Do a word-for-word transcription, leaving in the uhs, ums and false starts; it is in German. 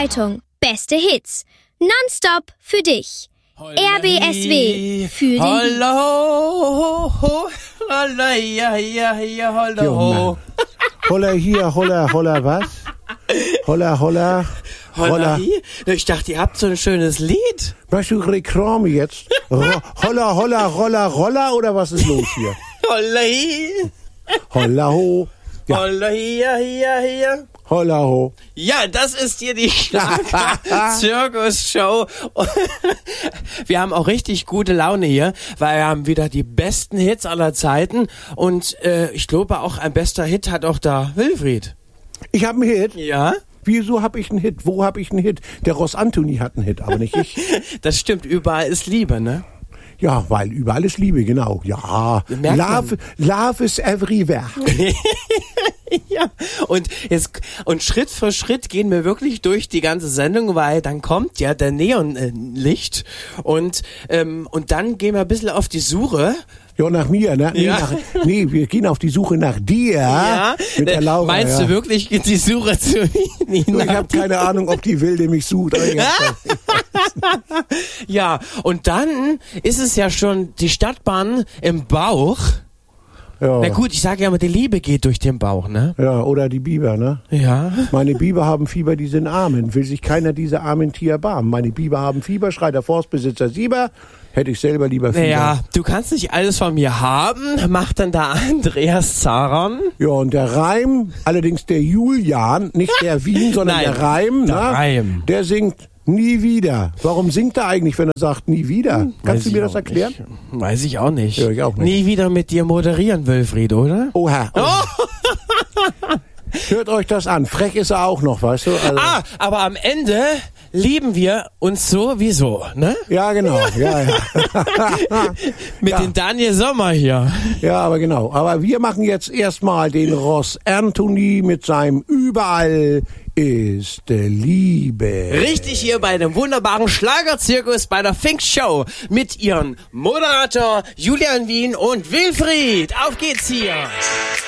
Zeitung. Beste Hits. Nonstop für dich. R B S W für den Hallo, holla, ja, ja, ja, hallo. Holla hier, holla, holla was? Holla, holla, Holla holla. hier? Ich dachte, ihr habt so ein schönes Lied. Machst du Reklame jetzt? Ro- Holla, holla, rolla, rolla oder was ist los hier? Holla hier, Holla ho, ja. holla hier, hier, hier. holla ho. Ja, das ist hier die Schlager-Zirkus-Show. Wir haben auch richtig gute Laune hier, weil wir haben wieder die besten Hits aller Zeiten. Und äh, ich glaube auch ein bester Hit hat auch da Wilfried. Ich habe einen Hit. Ja? Wieso habe ich einen Hit? Wo habe ich einen Hit? Der Ross Anthony hat einen Hit, aber nicht ich. Das stimmt, überall ist Liebe, ne? Ja, weil überall ist Liebe, genau. Ja, Merkt love, love is everywhere. Ja, und jetzt und Schritt für Schritt gehen wir wirklich durch die ganze Sendung, weil dann kommt ja der Neonlicht und ähm, und dann gehen wir ein bisschen auf die Suche. Ja, nach mir, ne? Nee, Ja. nach, nee, wir gehen auf die Suche nach dir. Ja, Mit der Laura, meinst ja. du wirklich, geht die Suche zu Nina? Ich habe keine Ahnung, ob die Wilde mich sucht. Aber ich hab- Ja, und dann ist es ja schon die Stadtbahn im Bauch. ja. Na gut, ich sage ja immer, die Liebe geht durch den Bauch, ne? Ja, oder die Biber, ne? Ja. Meine Biber haben Fieber, die sind armen. Will sich keiner dieser armen Tiere erbarmen. Meine Biber haben Fieber, schreit der Forstbesitzer Sieber. Hätte ich selber lieber Fieber. Naja, du kannst nicht alles von mir haben, macht dann da Andreas Zaran. Ja, und der Reim, allerdings der Julian, nicht der Wien, sondern Nein, der Reim, der ne? Reim. Der singt nie wieder. Warum singt er eigentlich, wenn er sagt nie wieder? Kannst Weiß du ich mir das auch erklären? nicht. Weiß ich auch nicht. Ja, ich auch nicht. Nie wieder mit dir moderieren, Wilfried, oder? Oha. Oh. Hört euch das an. Frech ist er auch noch, weißt du? Also, Ah, aber am Ende lieben wir uns sowieso, ne? ja, genau. Ja, ja. Mit Ja. dem Daniel Sommer hier. Ja, aber genau. Aber wir machen jetzt erstmal den Ross Anthony mit seinem Überall ist Liebe. Richtig hier bei dem wunderbaren Schlagerzirkus bei der Fink Show mit ihren Moderator Julian Wien und Wilfried. Auf geht's hier.